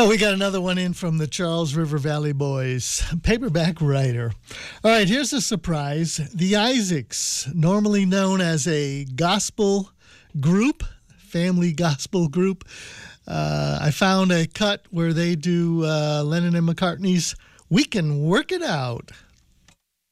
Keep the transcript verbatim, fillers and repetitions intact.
Oh, we got another one in from the Charles River Valley Boys, paperback writer. All right, here's a surprise. The Isaacs, normally known as a gospel group, family gospel group. Uh, I found a cut where they do uh, Lennon and McCartney's We Can Work It Out.